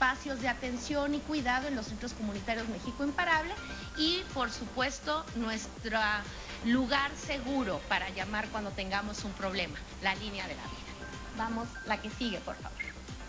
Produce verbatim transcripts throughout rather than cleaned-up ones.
espacios de atención y cuidado en los centros comunitarios México Imparable y, por supuesto, nuestro lugar seguro para llamar cuando tengamos un problema, la línea de la vida. Vamos, la que sigue, por favor.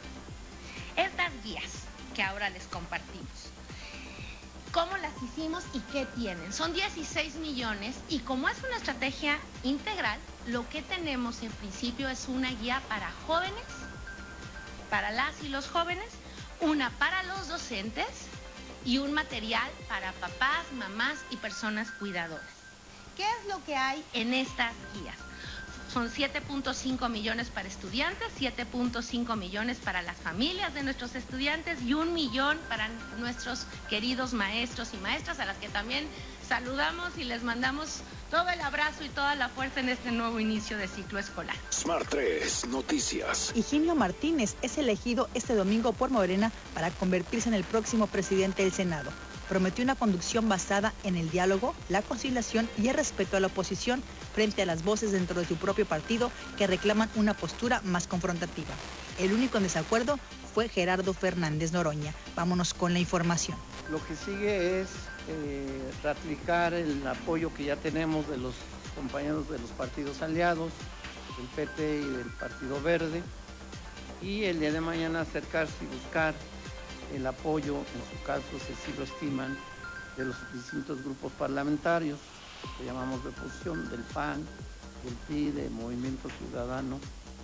Estas guías que ahora les compartimos, ¿cómo las hicimos y qué tienen? Son dieciséis millones y como es una estrategia integral, lo que tenemos en principio es una guía para jóvenes, para las y los jóvenes, una para los docentes y un material para papás, mamás y personas cuidadoras. ¿Qué es lo que hay en estas guías? Son siete punto cinco millones para estudiantes, siete punto cinco millones para las familias de nuestros estudiantes y un millón para nuestros queridos maestros y maestras, a las que también saludamos y les mandamos todo el abrazo y toda la fuerza en este nuevo inicio de ciclo escolar. Smart tres Noticias. Higinio Martínez es elegido este domingo por Morena para convertirse en el próximo presidente del Senado. Prometió una conducción basada en el diálogo, la conciliación y el respeto a la oposición frente a las voces dentro de su propio partido que reclaman una postura más confrontativa. El único en desacuerdo fue Gerardo Fernández Noroña. Vámonos con la información. Lo que sigue es eh, ratificar el apoyo que ya tenemos de los compañeros de los partidos aliados, del P T y del Partido Verde, y el día de mañana acercarse y buscar el apoyo, en su caso, si así lo estiman, de los distintos grupos parlamentarios que llamamos de oposición, del P A N, del P R I, del Movimiento Ciudadano.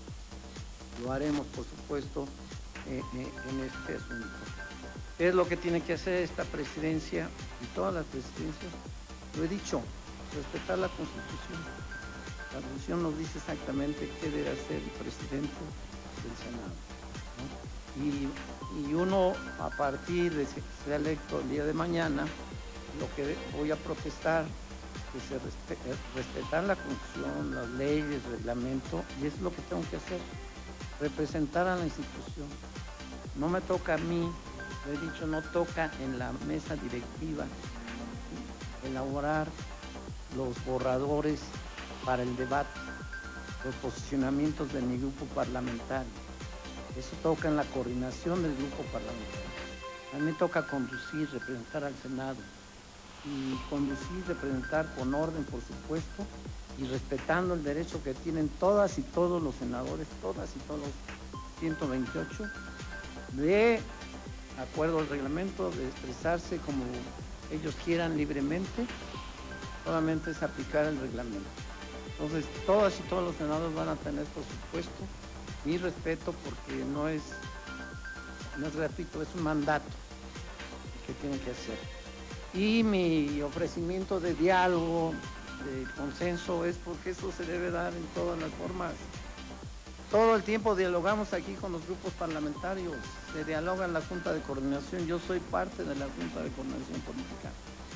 Lo haremos, por supuesto, eh, eh, en este asunto. Es lo que tiene que hacer esta presidencia y todas las presidencias. Lo he dicho, respetar la Constitución. La Constitución nos dice exactamente qué debe hacer el presidente del Senado, ¿no? Y, y uno, a partir de que sea electo el día de mañana, lo que voy a protestar que se respete, respetar la Constitución, las leyes, el reglamento, y es lo que tengo que hacer, representar a la institución. No me toca a mí, lo he dicho, no toca en la mesa directiva elaborar los borradores para el debate, los posicionamientos de mi grupo parlamentario. Eso toca en la coordinación del grupo parlamentario. A mí me toca conducir, representar al Senado. Y conducir, representar con orden, por supuesto, y respetando el derecho que tienen todas y todos los senadores, todas y todos los ciento veintiocho, de acuerdo al reglamento, de expresarse como ellos quieran libremente, solamente es aplicar el reglamento. Entonces, todas y todos los senadores van a tener, por supuesto, mi respeto, porque no es, no es, repito, es un mandato que tienen que hacer. Y mi ofrecimiento de diálogo, de consenso, es porque eso se debe dar en todas las formas. Todo el tiempo dialogamos aquí con los grupos parlamentarios, se dialoga en la Junta de Coordinación, yo soy parte de la Junta de Coordinación Política.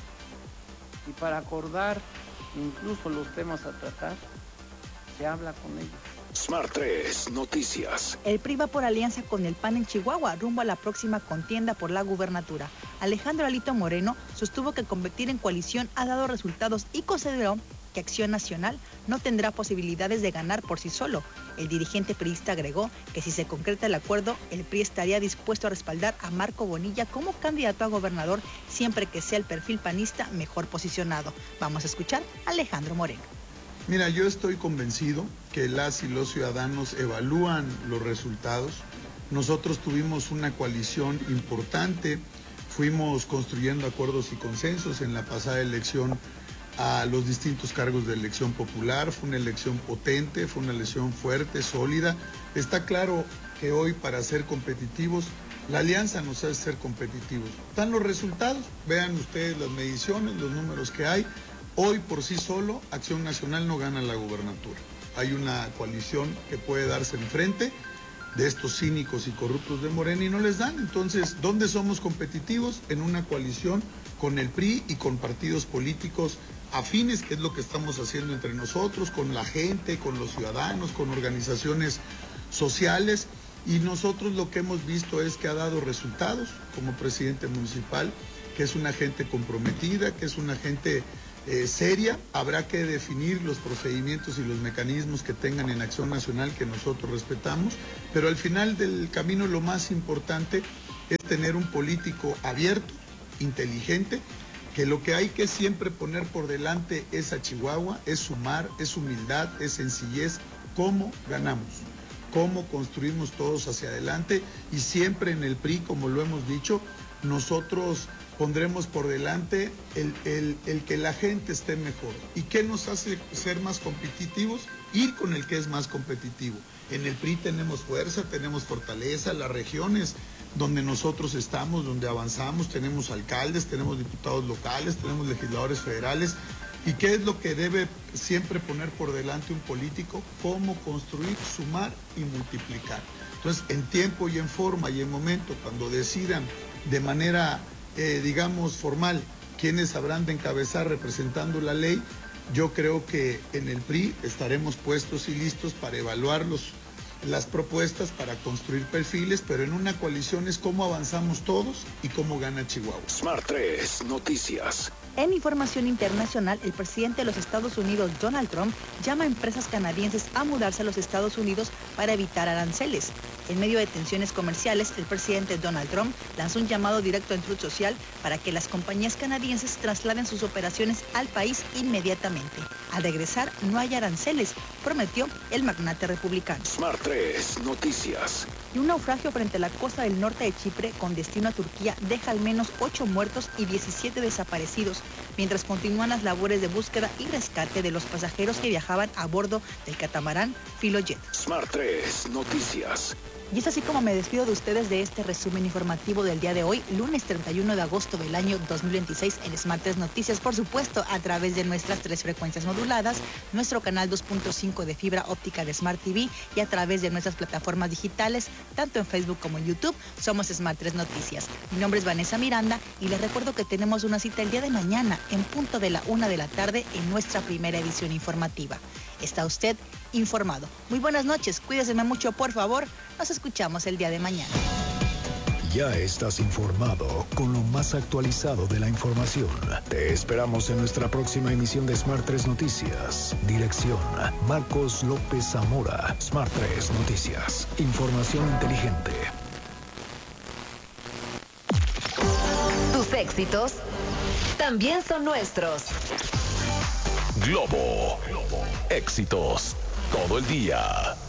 Y para acordar incluso los temas a tratar, se habla con ellos. Smart tres Noticias. El P R I va por alianza con el P A N en Chihuahua, rumbo a la próxima contienda por la gubernatura. Alejandro Alito Moreno sostuvo que competir en coalición ha dado resultados y consideró que Acción Nacional no tendrá posibilidades de ganar por sí solo. El dirigente priista agregó que si se concreta el acuerdo, el P R I estaría dispuesto a respaldar a Marco Bonilla como candidato a gobernador, siempre que sea el perfil panista mejor posicionado. Vamos a escuchar a Alejandro Moreno. Mira, yo estoy convencido que las y los ciudadanos evalúan los resultados. Nosotros tuvimos una coalición importante, fuimos construyendo acuerdos y consensos en la pasada elección a los distintos cargos de elección popular. Fue una elección potente, fue una elección fuerte, sólida. Está claro que hoy, para ser competitivos, la alianza nos hace ser competitivos. Están los resultados, vean ustedes las mediciones, los números que hay. Hoy por sí solo, Acción Nacional no gana la gubernatura. Hay una coalición que puede darse enfrente de estos cínicos y corruptos de Morena y no les dan. Entonces, ¿dónde somos competitivos? En una coalición con el P R I y con partidos políticos afines, que es lo que estamos haciendo entre nosotros, con la gente, con los ciudadanos, con organizaciones sociales. Y nosotros lo que hemos visto es que ha dado resultados como presidente municipal, que es una gente comprometida, que es una gente Eh, seria. Habrá que definir los procedimientos y los mecanismos que tengan en Acción Nacional, que nosotros respetamos, pero al final del camino lo más importante es tener un político abierto, inteligente, que lo que hay que siempre poner por delante es a Chihuahua, es sumar, es humildad, es sencillez. ¿Cómo ganamos? ¿Cómo construimos todos hacia adelante? Y siempre en el P R I, como lo hemos dicho, nosotros pondremos por delante el, el, el que la gente esté mejor. ¿Y qué nos hace ser más competitivos? Ir con el que es más competitivo. En el P R I tenemos fuerza, tenemos fortaleza, las regiones donde nosotros estamos, donde avanzamos, tenemos alcaldes, tenemos diputados locales, tenemos legisladores federales. ¿Y qué es lo que debe siempre poner por delante un político? Cómo construir, sumar y multiplicar. Entonces, en tiempo y en forma y en momento, cuando decidan de manera, eh, digamos, formal, quiénes habrán de encabezar representando la ley, yo creo que en el P R I estaremos puestos y listos para evaluar los, las propuestas, para construir perfiles, pero en una coalición es cómo avanzamos todos y cómo gana Chihuahua. Smart tres Noticias. En información internacional, el presidente de los Estados Unidos, Donald Trump, llama a empresas canadienses a mudarse a los Estados Unidos para evitar aranceles. En medio de tensiones comerciales, el presidente Donald Trump lanzó un llamado directo en Truth Social para que las compañías canadienses trasladen sus operaciones al país inmediatamente. Al regresar, no hay aranceles, prometió el magnate republicano. Smart tres Noticias. Y un naufragio frente a la costa del norte de Chipre con destino a Turquía deja al menos ocho muertos y diecisiete desaparecidos, mientras continúan las labores de búsqueda y rescate de los pasajeros que viajaban a bordo del catamarán Filojet. Smart tres Noticias. Y es así como me despido de ustedes de este resumen informativo del día de hoy, lunes treinta y uno de agosto del año dos mil veintiséis en Smart tres Noticias, por supuesto, a través de nuestras tres frecuencias moduladas, nuestro canal dos punto cinco de fibra óptica de Smart T V y a través de nuestras plataformas digitales, tanto en Facebook como en YouTube. Somos Smart tres Noticias. Mi nombre es Vanessa Miranda y les recuerdo que tenemos una cita el día de mañana en punto de la una de la tarde en nuestra primera edición informativa. Está usted informado. Muy buenas noches, cuídese mucho, por favor. Nos escuchamos el día de mañana. Ya estás informado con lo más actualizado de la información. Te esperamos en nuestra próxima emisión de Smart tres Noticias. Dirección: Marcos López Zamora. Smart tres Noticias. Información inteligente. Tus éxitos también son nuestros. Globo. Éxitos todo el día.